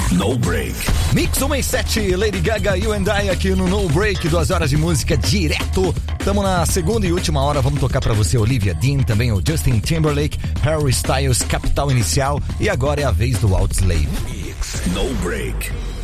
No Break. Mix 167, Lady Gaga, You and I aqui no No Break, 2 horas de música direto. Estamos na segunda e última hora, vamos tocar pra você Olivia Dean, também o Justin Timberlake, Harry Styles, Capital Inicial, e agora é a vez do Audioslave. No Break.